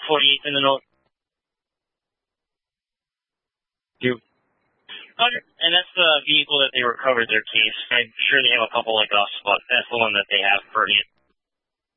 48 in the note. Okay, and that's the vehicle that they recovered their case. I'm sure they have a couple like us, but that's the one that they have for you.